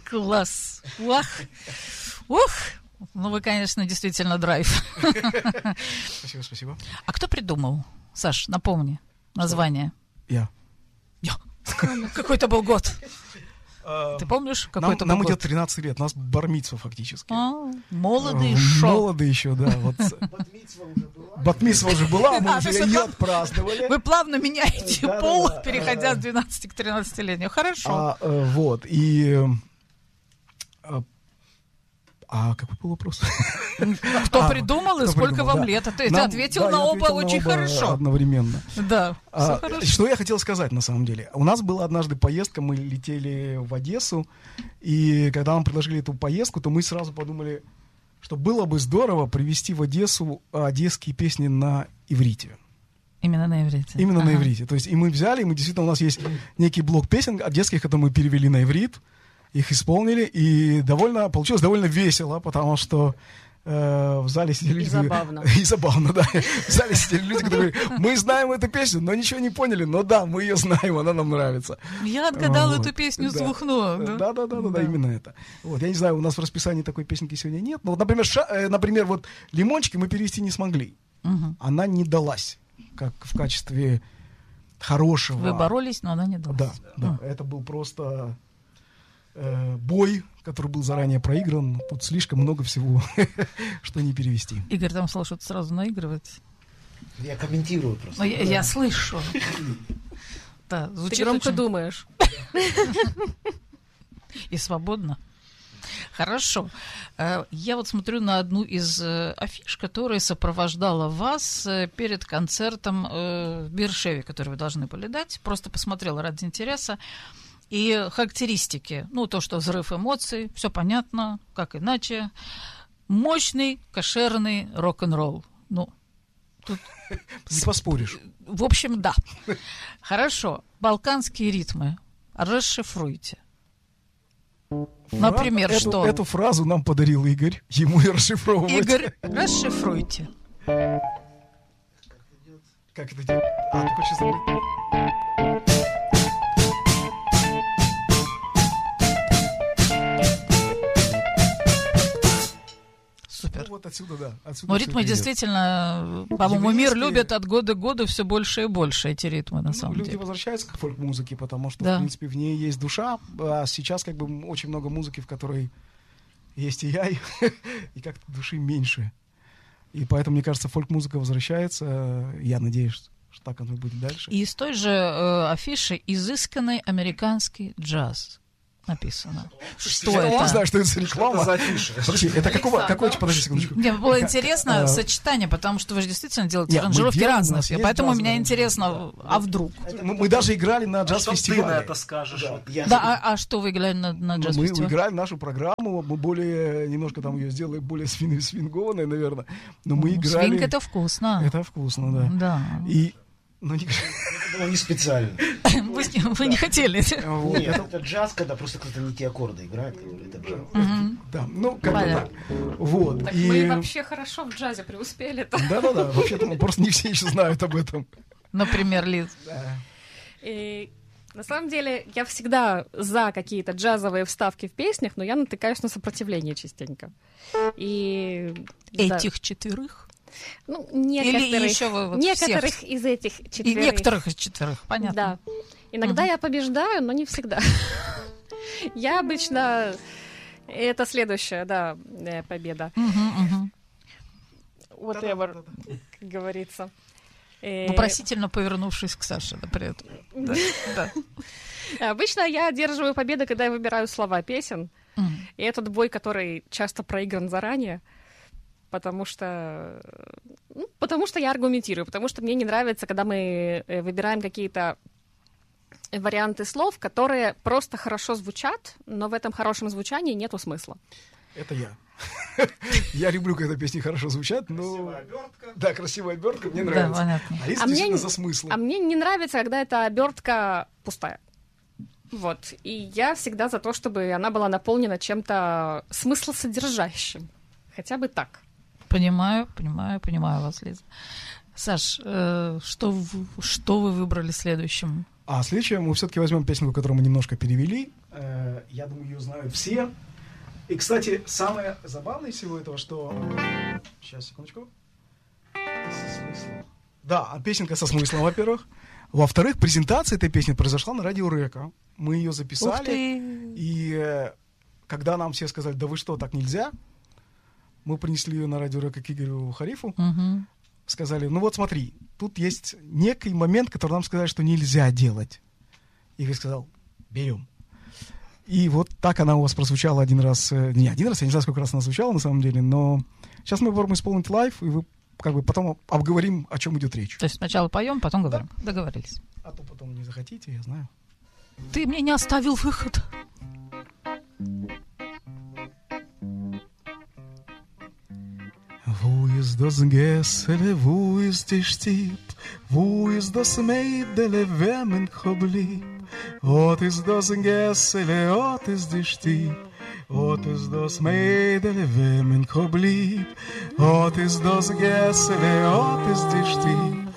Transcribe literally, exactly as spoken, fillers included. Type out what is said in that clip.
Класс. Ух. Ух. Ну, вы, конечно, действительно драйв. Спасибо, спасибо. А кто придумал? Саш, напомни название. Я. Я. Какой-то был год. Ты помнишь, какой это был Нам год? идет тринадцать лет, у нас бар-мицва фактически. А, молодый шо. Молодый еще, да. Бат-мицва уже была. Бат-мицва уже была, мы А, уже то есть ее вы- отпраздновали. Вы плавно меняете Да-да-да. пол, переходя с двенадцати к тринадцатилетию. Хорошо. А, э, вот, и... э, А какой был вопрос? Кто А, придумал и кто сколько придумал, вам да. лет? А ты, ты Нам- ответил да, на я оба ответил на очень оба хорошо. одновременно. Да, А, все хорошо. что я хотел сказать на самом деле? У нас была однажды поездка, мы летели в Одессу, и когда нам предложили эту поездку, то мы сразу подумали, что было бы здорово привезти в Одессу одесские песни на иврите. Именно на иврите. Именно на Ага. иврите. То есть и мы взяли, и мы действительно, у нас есть некий блок песен одесских, которые мы перевели на иврит, их исполнили, и довольно, получилось довольно весело, потому что э, в зале сидели И люди... забавно. И забавно, да. В зале сидели люди, которые говорят, мы знаем эту песню, но ничего не поняли, но да, мы ее знаем, она нам нравится. Я отгадала Вот. эту песню с Да. двух ног. Да, Да? да, да, да, да, Да. именно это. Вот, я не знаю, у нас в расписании такой песенки сегодня нет. Но вот, например, ша- э, например, вот «Лимончики» мы перевести не смогли. Мгм. Она не далась, как в качестве хорошего. Вы боролись, но она не дала. Да, да. Это был просто э, бой, который был заранее проигран. Тут слишком много всего, что не перевести. Игорь там стал что-то сразу наигрывать. Я комментирую просто. Но я, я слышу. Да, Ты звучит громко очень- думаешь. И свободно. Хорошо. Э, Я вот смотрю на одну из э, афиш, которая сопровождала вас э, перед концертом э, в Бершеве, который вы должны были дать. Просто посмотрела ради интереса. И характеристики. Ну, то, что взрыв эмоций, все понятно, как иначе. Мощный, кошерный рок-н-ролл. Ну, тут, Не поспоришь. в общем, да. Хорошо. Балканские ритмы. Расшифруйте. Например, Эту- что? Эту фразу нам подарил Игорь. Ему и расшифровывать. Игорь, расшифруйте. Как это делать? А, ты хочешь забыть? Супер. Ну, вот отсюда, да. Отсюда Но всё ритмы это идет. действительно, по-моему, мир Еврейские- любит от года к году все больше и больше эти ритмы, на Ну, самом люди деле. возвращаются к фольк-музыке, потому что, Да. в принципе, в ней есть душа. А сейчас как бы очень много музыки, в которой есть и я, и, и как-то души меньше. И поэтому, мне кажется, фольк-музыка возвращается. Я надеюсь, что так оно и будет дальше. И из той же э, афиши «Изысканный американский джаз» написано. Что Я не это? знаю, что это за реклама. Что это за афиша? Подожди, это какого, какой, подожди секундочку. Мне было интересно А, сочетание, потому что вы же действительно делаете Нет, мы аранжировки делаем, у разные, нас и есть поэтому джазовая меня музыка. интересно, а вдруг? Мы, мы даже играли на Что ты на джаз-фестивале. это скажешь? Вот я Да, а, а что вы играли на, на Мы джаз-фестивале? играли нашу программу, мы более, немножко там ее сделали более свин- свингованной, наверное. Но мы Ну, играли... свинг — это вкусно. Это вкусно, да. Да. И... Ну, не... Это было не специально. Вы, вы не хотели. Вот, Нет, это- это джаз, когда просто кто-то не те аккорды играет. Это джаз. Мгм. Да, ну, как бы Понятно. так. Вот. Так и... мы вообще хорошо в джазе преуспели-то. Да-да-да, вообще-то ну, просто не все еще знают об этом. Например, Лиз. И на самом деле я всегда за какие-то джазовые вставки в песнях, но я натыкаюсь на сопротивление частенько. И да, Этих четверых? ну, Или некоторых, еще вы вот некоторых всех? из этих И четверых. некоторых из четверых, понятно. Да. Иногда Мгм. я побеждаю, но не всегда. Я обычно... Это следующая, да, э, победа. Мгм, мгм. Whatever, как говорится. Э, Вопросительно повернувшись к Саше, да, при этом. Да, да. Обычно я одерживаю победу, когда я выбираю слова песен. М. И этот бой, который часто проигран заранее, потому что, ну, потому что я аргументирую, потому что мне не нравится, когда мы э, выбираем какие-то варианты слов, которые просто хорошо звучат, но в этом хорошем звучании нету смысла. Это я. Я люблю, когда песни хорошо звучат, но... Красивая обертка. Да, красивая обертка, мне Да, нравится. понятно. А есть А мне действительно не- за смыслом. А мне не нравится, когда эта обертка пустая. Вот. И я всегда за то, чтобы она была наполнена чем-то смыслосодержащим. Хотя бы так. Понимаю, понимаю, понимаю вас, Лиза. Саш, э, что, в- что вы выбрали следующим? А следующее мы все-таки возьмем песенку, которую мы немножко перевели. Э, э, я думаю, ее знают все. И, кстати, самое забавное из всего этого, что... Сейчас, секундочку. Со смыслом. Да, песенка со смыслом, во-первых. Во-вторых, презентация этой песни произошла на радио Река. Мы ее записали. И э, когда нам все сказали, да вы что, так нельзя, мы принесли ее на радио Река к Игорю Харифу. Угу. Сказали, ну вот смотри, тут есть некий момент, который нам сказали, что нельзя делать. Игорь сказал, берем. И вот так она у вас прозвучала один раз, э, не один раз, я не знаю, сколько раз она звучала на самом деле, но сейчас мы попробуем исполнить лайв, и вы как бы потом обговорим, о чем идет речь. То есть сначала поем, потом говорим. Да. Договорились. А то потом не захотите, я знаю. Ты мне не оставил выход. Wo ist das Gessele, wo ist die Stieb, wo ist das Mädele, wer mein blieb? Ot ist das Gessele, ot ist die Stieb, ot ist das Mädele, wer mein blieb? Ot ist das Gessele, ot ist die Stieb,